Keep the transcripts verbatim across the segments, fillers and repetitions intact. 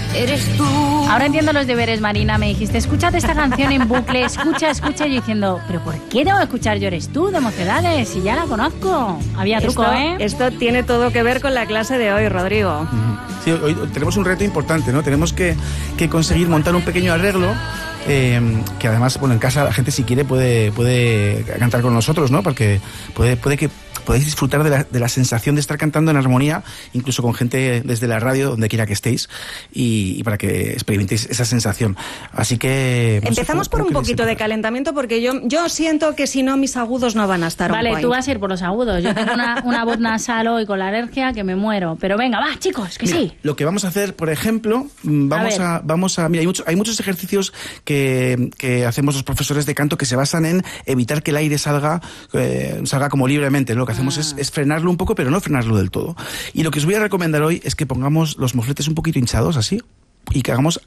eres tú. Ahora entiendo los deberes, Marina. Me dijiste, escúchate esta canción en bucle, escucha, escucha. Y yo diciendo, ¿pero por qué tengo que escuchar Yo eres tú de Mocedades? Si ya la conozco. Había truco, esto, ¿eh? Esto tiene todo que ver con la clase de hoy, Rodrigo. Sí, hoy tenemos un reto importante, ¿no? Tenemos que, que conseguir montar un pequeño arreglo. Eh, que además, bueno, en casa la gente si quiere puede, puede cantar con nosotros, ¿no? Porque puede, puede que podáis disfrutar de la, de la sensación de estar cantando en armonía, incluso con gente desde la radio, donde quiera que estéis, y, y para que experimentéis esa sensación. Así que... Empezamos sé, por ¿cómo, un cómo poquito de calentamiento, porque yo, yo siento que si no mis agudos no van a estar Vale, on point. tú vas a ir por los agudos. Yo tengo una, una voz nasal hoy con la alergia que me muero. Pero venga, va, chicos, que Mira, sí. Lo que vamos a hacer, por ejemplo, vamos a, a vamos a mira, hay, mucho, hay muchos ejercicios que, que hacemos los profesores de canto que se basan en evitar que el aire salga eh, salga como libremente, ¿no? Lo que hacemos Ah. es, es frenarlo un poco, pero no frenarlo del todo. Y lo que os voy a recomendar hoy es que pongamos los mofletes un poquito hinchados, así, y que hagamos...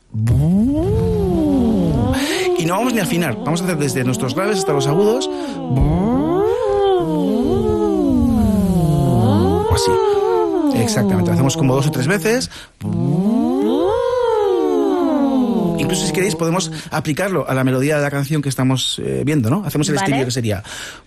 Y no vamos ni a afinar, vamos a hacer desde nuestros graves hasta los agudos... Así. Exactamente, lo hacemos como dos o tres veces. Incluso si queréis podemos aplicarlo a la melodía de la canción que estamos eh, viendo, ¿no? Hacemos el Vale. estribillo que sería...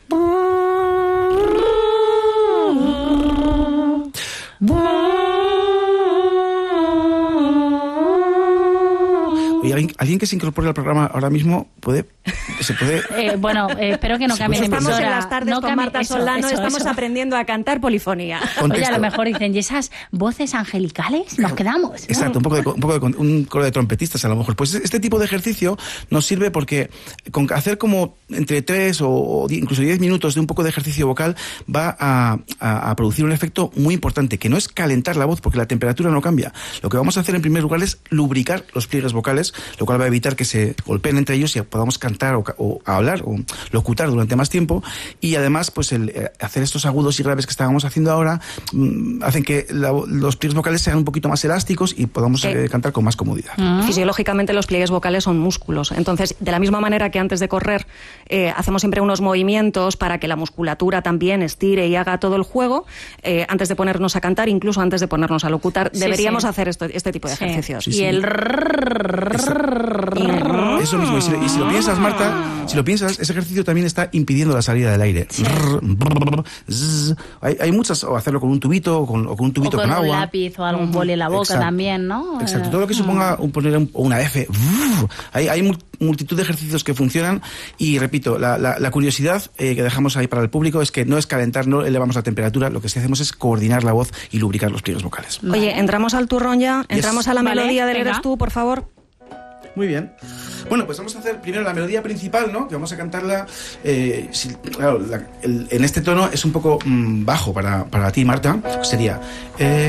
Oye, ¿alguien, alguien que se incorpore al programa ahora mismo puede... se puede... Eh, bueno, eh, espero que no cambien de Estamos emisora. en las tardes no con cambie- Marta eso, Solano, eso, estamos eso. aprendiendo a cantar polifonía. Oye, Contexto. a lo mejor dicen, ¿y esas voces angelicales? Nos quedamos. Exacto, un poco, de, un poco de un coro de trompetistas a lo mejor. Pues este tipo de ejercicio nos sirve porque con hacer como entre tres o, o incluso diez minutos de un poco de ejercicio vocal va a, a, a producir un efecto muy importante, que no es calentar la voz, porque la temperatura no cambia. Lo que vamos a hacer en primer lugar es lubricar los pliegues vocales, lo cual va a evitar que se golpeen entre ellos y podamos cantar o, o hablar o locutar durante más tiempo. Y además, pues el eh, hacer estos agudos y graves que estábamos haciendo ahora mmm, hacen que la, los pliegues vocales sean un poquito más elásticos y podamos eh, cantar con más comodidad. Mm. Fisiológicamente los pliegues vocales son músculos. Entonces, de la misma manera que antes de correr eh, hacemos siempre unos movimientos para que la musculatura también estire y haga todo el juego, eh, antes de ponernos a cantar, incluso antes de ponernos a locutar, Sí, deberíamos sí. hacer esto, este tipo de Sí. ejercicios. Sí, Y sí. el... Eso mismo, y si, y si lo piensas, Marta, si lo piensas, ese ejercicio también está impidiendo la salida del aire. Sí. Hay, hay muchas, o hacerlo con un tubito, o con, o con un tubito o con, con un agua. lápiz o algún boli en la boca. Exacto. También, ¿no? Exacto, todo lo que suponga un, poner un, una F. Hay, hay multitud de ejercicios que funcionan y, repito, la, la, la curiosidad eh, que dejamos ahí para el público es que no es calentar, no elevamos la temperatura, lo que sí hacemos es coordinar la voz y lubricar los pliegues vocales. Oye, entramos al turrón ya, entramos Yes. a la Vale, melodía del venga. Eres tú, por favor. Muy bien. Bueno, pues vamos a hacer primero la melodía principal, ¿no? Que vamos a cantarla... Eh, si, claro, la, el, en este tono es un poco mmm, bajo para, para ti, Marta. Sería... Eh,